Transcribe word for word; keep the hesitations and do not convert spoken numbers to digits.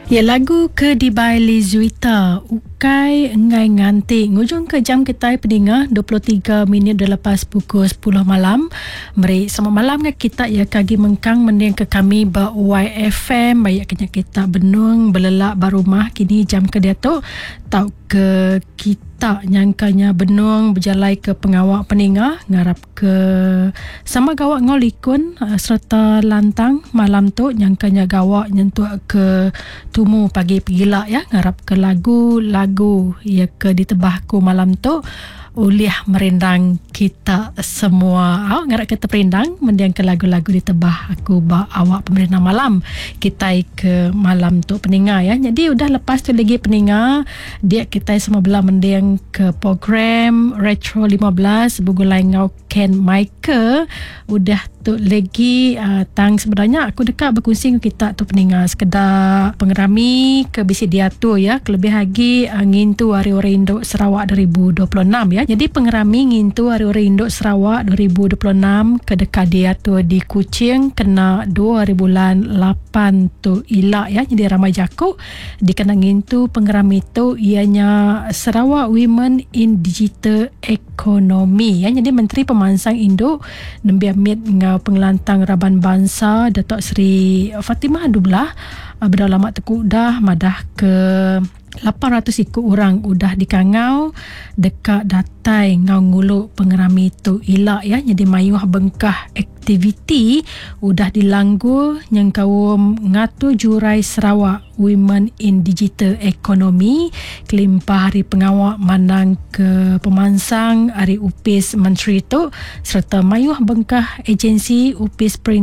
Ya, lagu ke Dibai Lizuita Ukai Engai Nganti ngujung ke jam kita pendengar dua puluh tiga minit lepas pukul sepuluh malam. Mari selamat malam ke kita ya kagi mengkang mending ke kami ba Y F M bayak kenya kita benung belelak barumah kini jam ke dia tu tau ke kita nyangkanya benung berjalai ke pengawak peningah ngarap ke sama gawak ngolikun uh, serta lantang malam tu nyangkanya gawak nyentuh ke tumu pagi pigila ya ngarap ke lagu-lagu ya ke ditebahku malam tu uliah merendang kita semua. Oh, ngarap kita perindang mendiang ke lagu-lagu ditebah aku ba awak pemerintah malam kita ke malam tu peninga ya. Jadi udah lepas tu lagi peninga dia kita semua belah mendiang ke program Retro lima belas bugulai ngau Ken Michael udah tu lagi uh, tang sebenarnya aku dekat berkongsi dengan kita tu peninga sekedar pengerami ke bisi dia tu ya kelebih lagi uh, ngintu hari-hari Induk Sarawak dua ribu dua puluh enam ya. Jadi pengerami ngintu hari-hari Induk Sarawak dua ribu dua puluh enam ke dekat dia tu di Kuching kena dua hari bulan lapan tu ilak ya. Jadi ramai jaku dikena ngintu pengerami tu ianya Sarawak Women in Digital Economy ya. Jadi Menteri Pemansang Induk nembi amit ngau pengelantang Raban Bangsa Datuk Seri Fatimah Dublah berdalamat tekuk dah madah ke lapan ratus ikut orang udah dikangau dekat datai ngau nguluk pengerami tu ilak ya. Jadi mayuh bengkah aktiviti udah dilanggu yang kaum ngatu jurai Sarawak Women in Digital Economy kelimpah hari pengawak manang ke pemansang hari upis menteri tu serta mayuh bengkah agensi upis